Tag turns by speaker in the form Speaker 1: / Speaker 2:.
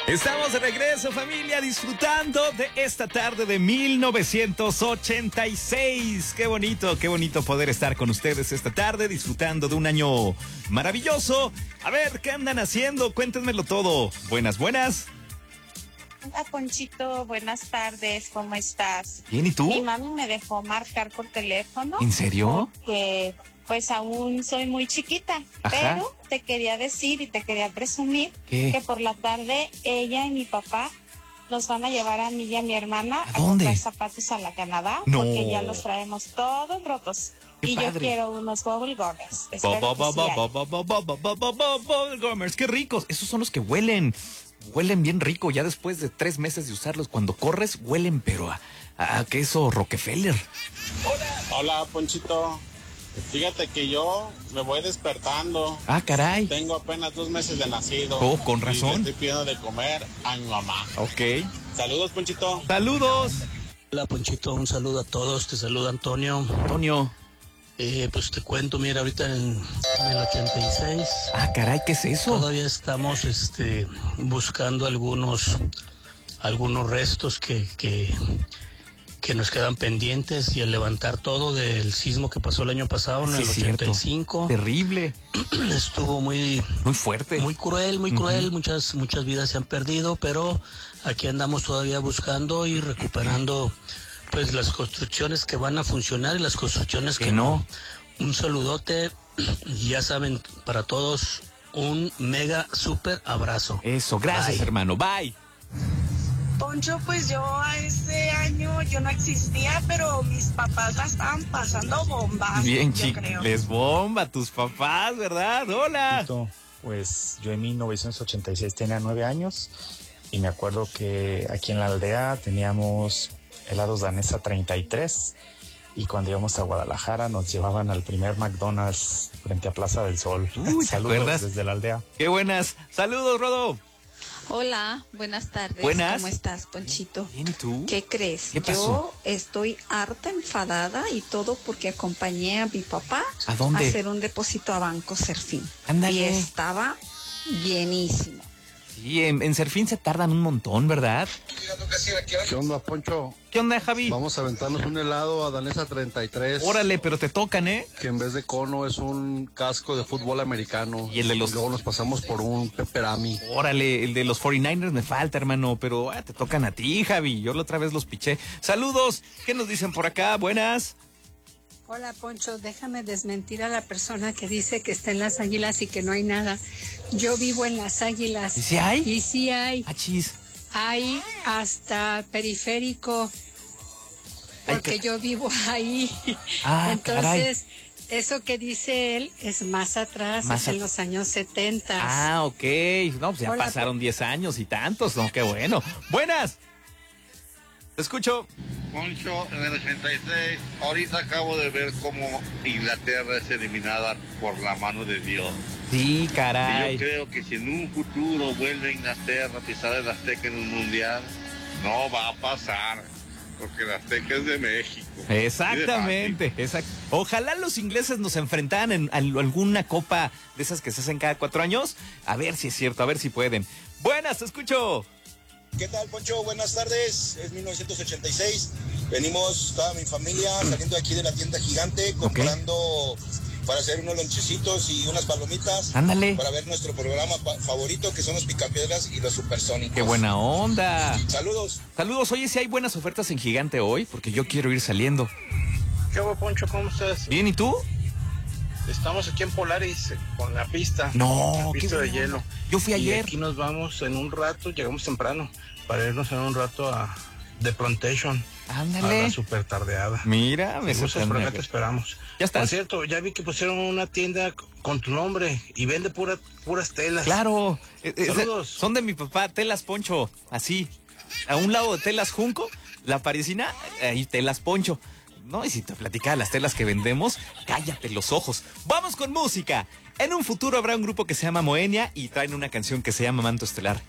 Speaker 1: Estamos de regreso, familia, disfrutando de esta tarde de 1986. Qué bonito poder estar con ustedes esta tarde, disfrutando de un año maravilloso. A ver, ¿qué andan haciendo? Cuéntenmelo todo. Buenas.
Speaker 2: Hola, Ponchito, buenas tardes, ¿cómo estás?
Speaker 1: Bien, ¿y tú?
Speaker 2: Mi mami me dejó marcar por teléfono.
Speaker 1: ¿En serio?
Speaker 2: Porque pues aún soy muy chiquita.
Speaker 1: Ajá.
Speaker 2: Pero te quería decir y te quería presumir
Speaker 1: ¿Qué?
Speaker 2: que por la tarde ella y mi papá nos van a llevar a mí y a mi hermana
Speaker 1: ¿A dónde?
Speaker 2: comprar zapatos a la Canadá.
Speaker 1: No.
Speaker 2: Porque ya los traemos todos rotos.
Speaker 1: Qué
Speaker 2: y
Speaker 1: padre.
Speaker 2: yo quiero unos bubble gummers. Espero que sí hay.
Speaker 1: Gummers, qué ricos. Esos son los que huelen bien rico. Ya después de 3 meses de usarlos, cuando corres, huelen pero a queso Rockefeller.
Speaker 3: Hola, Ponchito. Fíjate que yo me voy despertando.
Speaker 1: Ah, caray.
Speaker 3: Tengo apenas 2 meses de nacido.
Speaker 1: Oh, con
Speaker 3: Y
Speaker 1: razón.
Speaker 3: le estoy pidiendo de comer a mi mamá.
Speaker 1: Ok.
Speaker 3: Saludos, Ponchito.
Speaker 1: Saludos.
Speaker 4: Hola Ponchito, un saludo a todos, te saluda Antonio.
Speaker 1: Antonio.
Speaker 4: Pues te cuento, mira, ahorita en el 86
Speaker 1: Ah, caray, ¿qué es eso?
Speaker 4: todavía estamos buscando algunos restos que nos quedan pendientes, y al levantar todo del sismo que pasó el año pasado en
Speaker 1: Sí,
Speaker 4: el
Speaker 1: es cierto.
Speaker 4: 85,
Speaker 1: Terrible.
Speaker 4: estuvo muy
Speaker 1: fuerte.
Speaker 4: muy cruel, muchas vidas se han perdido, pero aquí andamos todavía buscando y recuperando pues las construcciones que van a funcionar y las construcciones que no. Un saludote, y ya saben, para todos, un mega super abrazo.
Speaker 1: Eso, gracias,
Speaker 4: Bye.
Speaker 1: hermano. Bye.
Speaker 5: Poncho, pues yo a ese año yo no existía, pero mis papás la estaban pasando bombas.
Speaker 1: Bien,
Speaker 5: yo creo.
Speaker 1: les bomba tus papás, ¿verdad? Hola.
Speaker 6: Pues yo en 1986 tenía 9 años y me acuerdo que aquí en la aldea teníamos helados Danesa 33 y cuando íbamos a Guadalajara nos llevaban al primer McDonald's frente a Plaza del Sol.
Speaker 1: Uy, ¿te
Speaker 6: Saludos
Speaker 1: acuerdas?
Speaker 6: desde la aldea.
Speaker 1: Qué buenas. Saludos, Rodo.
Speaker 7: Hola, buenas tardes.
Speaker 1: Buenas.
Speaker 7: ¿Cómo estás, Ponchito?
Speaker 1: Bien, ¿y tú?
Speaker 7: ¿Qué crees?
Speaker 1: ¿Qué pasó?
Speaker 7: Yo estoy harta enfadada y todo porque acompañé a mi papá
Speaker 1: ¿A dónde?
Speaker 7: hacer un depósito a Banco Serfín.
Speaker 1: Ándale.
Speaker 7: Y estaba llenísimo.
Speaker 1: Sí, en Serfín se tardan un montón, ¿verdad?
Speaker 8: ¿Qué onda, Poncho?
Speaker 1: ¿Qué onda, Javi?
Speaker 8: Vamos a aventarnos un helado a Danesa 33.
Speaker 1: Órale, pero te tocan, ¿eh?
Speaker 8: Que en vez de cono es un casco de fútbol americano.
Speaker 1: Y el de los...
Speaker 8: luego nos pasamos por un pepperami.
Speaker 1: Órale, el de los 49ers me falta, hermano, pero te tocan a ti, Javi. Yo la otra vez los piché. Saludos. ¿Qué nos dicen por acá? Buenas.
Speaker 9: Hola, Poncho, déjame desmentir a la persona que dice que está en las Águilas y que no hay nada. Yo vivo en las Águilas.
Speaker 1: ¿Y si hay?
Speaker 9: Y sí hay.
Speaker 1: Achis.
Speaker 9: Hay hasta periférico, porque yo vivo ahí.
Speaker 1: Ah,
Speaker 9: entonces, eso que dice él es más atrás,
Speaker 1: Más
Speaker 9: en los años 70.
Speaker 1: Ah, ok. No, pues ya
Speaker 9: Hola,
Speaker 1: pasaron 10 años y tantos, ¿no? Qué bueno. Buenas. Te escucho.
Speaker 10: Poncho, en el 86, ahorita acabo de ver cómo Inglaterra es eliminada por la mano de Dios.
Speaker 1: Sí,
Speaker 10: Y
Speaker 1: caray.
Speaker 10: yo creo que si en un futuro vuelve Inglaterra a pisar el Azteca en un mundial, no va a pasar, porque el Azteca es de México.
Speaker 1: Exactamente, Ojalá los ingleses nos enfrentaran en alguna copa de esas que se hacen cada 4 años. A ver si es cierto, a ver si pueden. Buenas, te escucho.
Speaker 11: ¿Qué tal, Poncho? Buenas tardes. Es 1986. Venimos toda mi familia saliendo de aquí de la tienda gigante, comprando para hacer unos lonchecitos y unas palomitas.
Speaker 1: Ándale.
Speaker 11: Para ver nuestro programa favorito, que son los Picapiedras y los Supersónicos.
Speaker 1: ¡Qué buena onda!
Speaker 11: Saludos.
Speaker 1: Saludos. Oye, si hay buenas ofertas en Gigante hoy, porque yo quiero ir saliendo.
Speaker 3: ¿Qué hubo, Poncho? ¿Cómo estás?
Speaker 1: Bien, ¿y tú?
Speaker 3: Estamos aquí en Polaris con la pista.
Speaker 1: No,
Speaker 3: la pista
Speaker 1: qué
Speaker 3: de
Speaker 1: buena
Speaker 3: hielo.
Speaker 1: onda. Yo fui
Speaker 3: Y
Speaker 1: ayer.
Speaker 3: aquí nos vamos en un rato, llegamos temprano, para irnos en un rato a The Plantation.
Speaker 1: Ándale.
Speaker 3: A la super tardeada.
Speaker 1: Mira, me
Speaker 3: Si gustas, por acá
Speaker 1: sorprende.
Speaker 3: te esperamos.
Speaker 1: Ya estás.
Speaker 3: Por cierto, ya vi que pusieron una tienda con tu nombre y vende puras telas.
Speaker 1: Claro.
Speaker 3: Saludos.
Speaker 1: Son de mi papá, Telas Poncho. Así. A un lado de Telas Junco, la parisina, ahí Telas Poncho. No, y si te platicaba las telas que vendemos, cállate los ojos. Vamos con música. En un futuro habrá un grupo que se llama Moenia y traen una canción que se llama Manto Estelar.